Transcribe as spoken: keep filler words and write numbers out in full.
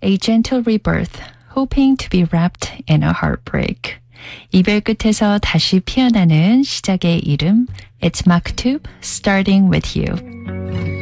A gentle rebirth, hoping to be wrapped in a heartbreak. 이별 끝에서 다시 피어나는 시작의 이름, It's Maktub, starting with you.